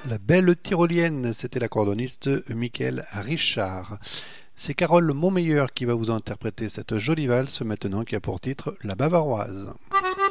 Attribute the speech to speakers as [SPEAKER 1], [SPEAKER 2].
[SPEAKER 1] La belle tyrolienne, c'était l'accordéoniste Michael Richard. C'est Carole Montmeilleur qui va vous interpréter cette jolie valse maintenant qui a pour titre La Bavaroise.